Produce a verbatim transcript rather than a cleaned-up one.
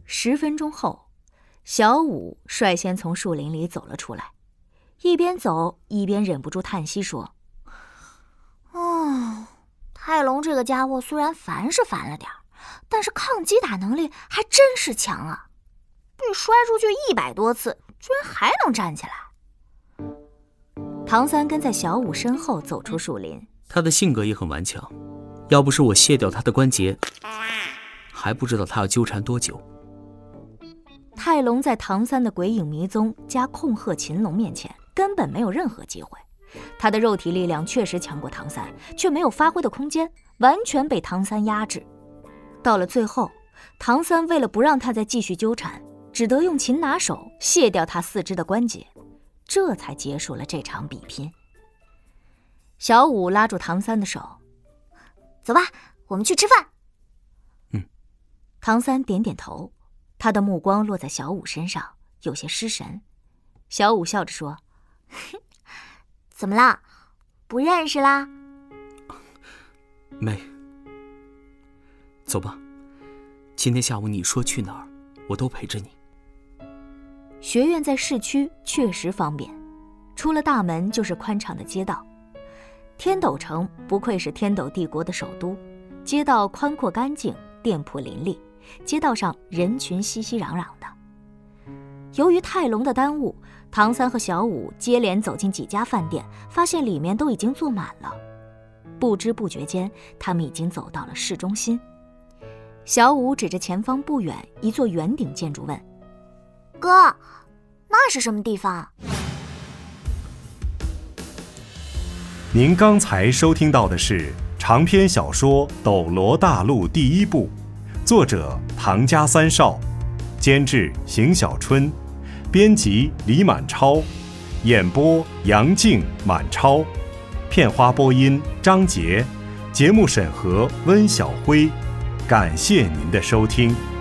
十分钟后，小五率先从树林里走了出来，一边走一边忍不住叹息说： 哦，泰隆这个家伙虽然烦是烦了点，但是抗击打能力还真是强啊，被摔出去一百多次居然还能站起来。 唐三跟在小五身后走出树林， 他的性格也很顽强，要不是我卸掉他的关节，还不知道他要纠缠多久。 泰隆在唐三的鬼影迷踪加控鹤擒龙面前根本没有任何机会，他的肉体力量确实强过唐三，却没有发挥的空间，完全被唐三压制。到了最后，唐三为了不让他再继续纠缠，只得用擒拿手卸掉他四肢的关节，这才结束了这场比拼。小五拉住唐三的手： 走吧，我们去吃饭。 嗯。 唐三点点头，他的目光落在小五身上，有些失神。小五笑着说： 怎么了？不认识啦？ 没。走吧，今天下午你说去哪儿，我都陪着你。 学院在市区确实方便，出了大门就是宽敞的街道。天斗城不愧是天斗帝国的首都，街道宽阔干净，店铺林立，街道上人群熙熙攘攘的。由于泰隆的耽误，唐三和小五接连走进几家饭店，发现里面都已经坐满了。不知不觉间，他们已经走到了市中心。小五指着前方不远一座圆顶建筑问： 哥，那是什么地方？ 您刚才收听到的是长篇小说《斗罗大陆》第一部，作者唐家三少，监制邢小春，编辑李满超，演播杨静、满超，片花播音张杰，节目审核温小辉。感谢您的收听。